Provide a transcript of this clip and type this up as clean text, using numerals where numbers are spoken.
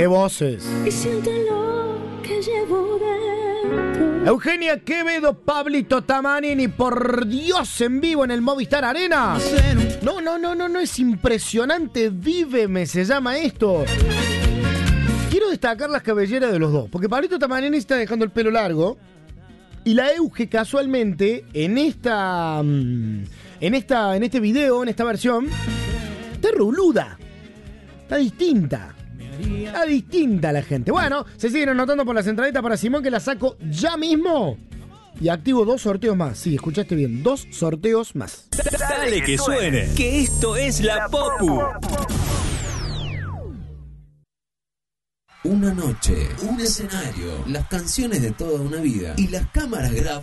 ¡Qué voces! Y siente lo que llevo dentro. Eugenia Quevedo, Pablito Tamanini, por Dios, en vivo en el Movistar Arena. No, es impresionante. Víveme, se llama esto. Quiero destacar las cabelleras de los dos, porque Pablito Tamanini está dejando el pelo largo y la Euge casualmente en este video, en esta versión, está ruluda, está distinta. Está distinta la gente. Bueno, se siguen anotando por las entraditas para Simón, que la saco ya mismo. Y activo 2 sorteos más. Sí, escuchaste bien, 2 sorteos más. Dale que suene, que esto es La Popu. Una noche, un escenario, las canciones de toda una vida y las cámaras grabadas.